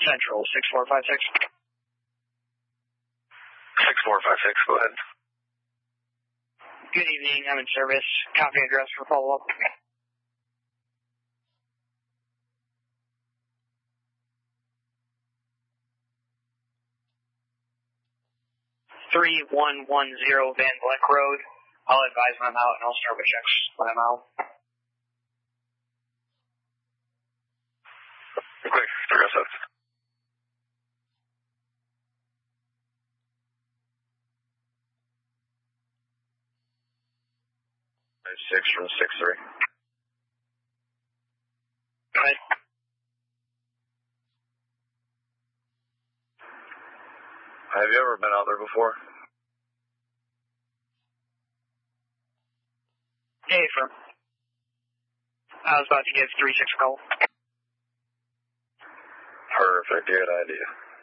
Central, 6456. 6456, go ahead. Good evening, I'm in service. Copy address for follow-up. 3110 Van Vleck Road. I'll advise when I'm out, and I'll start with checks when I'm out. Quick, progressive. Six from 6-3. Go ahead. Have you ever been out there before? Hey, firm. I was about to give 3-6 a call. Perfect, good idea.